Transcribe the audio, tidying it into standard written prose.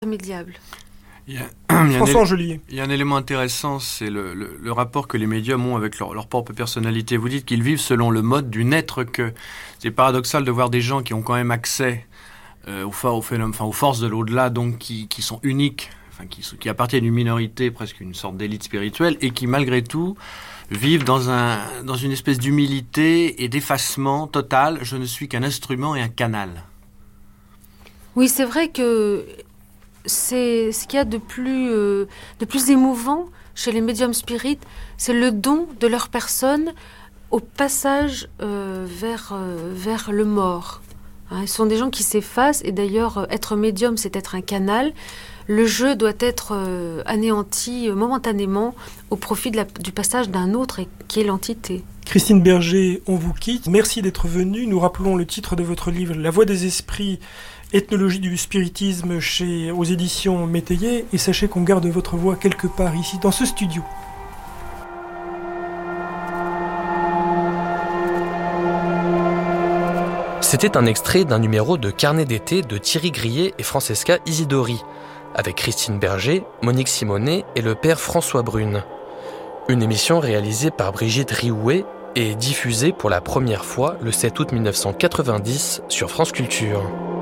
irrémédiable. François Angelier. Il y a un élément intéressant, c'est le rapport que les médiums ont avec leur propre personnalité. Vous dites qu'ils vivent selon le mode du n'être que. C'est paradoxal de voir des gens qui ont quand même accès aux forces de l'au-delà, donc qui sont uniques, qui appartiennent à une minorité, presque une sorte d'élite spirituelle, et qui malgré tout vivent dans une espèce d'humilité et d'effacement total. Je ne suis qu'un instrument et un canal. Oui, c'est vrai que c'est ce qu'il y a de plus émouvant chez les médiums spirites, c'est le don de leur personne au passage vers le mort. Hein, ce sont des gens qui s'effacent, et d'ailleurs, être médium, c'est être un canal. Le jeu doit être anéanti momentanément au profit du passage d'un autre, qui est l'entité. Christine Berger, on vous quitte. Merci d'être venue. Nous rappelons le titre de votre livre, La Voix des Esprits, ethnologie du spiritisme aux éditions Métayer. Et sachez qu'on garde votre voix quelque part ici, dans ce studio. C'était un extrait d'un numéro de Carnet d'été de Thierry Grillet et Francesca Isidori, avec Christine Berger, Monique Simonet et le père François Brune. Une émission réalisée par Brigitte Riouet et diffusée pour la première fois le 7 août 1990 sur France Culture.